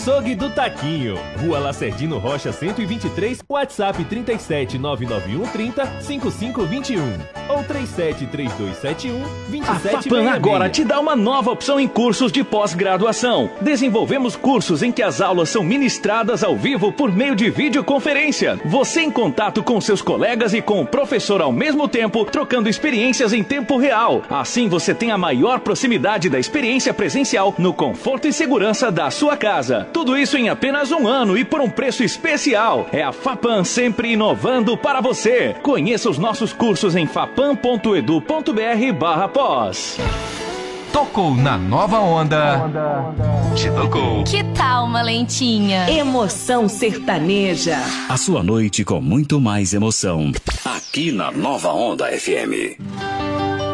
Açougue do Taquinho, Rua Lacerdino Rocha 123, WhatsApp 37991305521 ou 3732712766. A FAPAM agora te dá uma nova opção em cursos de pós-graduação. Desenvolvemos cursos em que as aulas são ministradas ao vivo por meio de videoconferência. Você em contato com seus colegas e com o professor ao mesmo tempo, trocando experiências em tempo real. Assim você tem a maior proximidade da experiência presencial no conforto e segurança da sua casa. Tudo isso em apenas um ano e por um preço especial. É a FAPAM sempre inovando para você. Conheça os nossos cursos em fapam.edu.br/pós. Tocou na nova onda. Te tocou. Que tal uma lentinha? Emoção sertaneja. A sua noite com muito mais emoção. Aqui na Nova Onda FM.